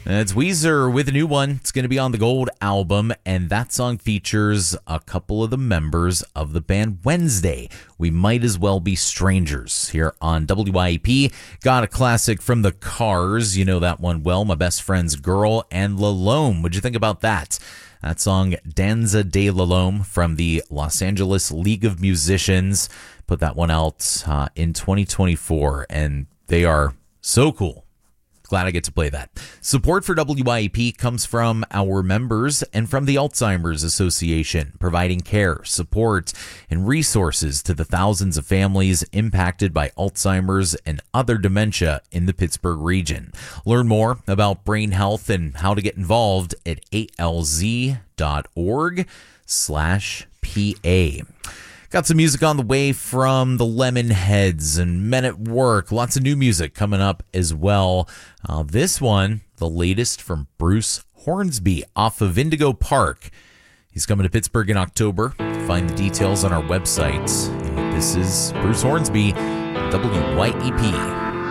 It's Weezer with a new one. It's going to be on the Gold album, and that song features a couple of the members of the band Wednesday. We Might As Well Be Strangers here on WYEP. Got a classic from the Cars. You know that one well, My Best Friend's Girl and Lalome. What'd you think about that? That song, Danza de Lalome, from the Los Angeles League of Musicians. Put that one out in 2024, and they are so cool. Glad I get to play that. Support for WYEP comes from our members and from the Alzheimer's Association, providing care, support, and resources to the thousands of families impacted by Alzheimer's and other dementia in the Pittsburgh region. Learn more about brain health and how to get involved at alz.org/PA. Got some music on the way from the Lemonheads and Men at Work. Lots of new music coming up as well. This one, the latest from Bruce Hornsby off of Indigo Park. He's coming to Pittsburgh in October. Find the details on our website. This is Bruce Hornsby, WYEP.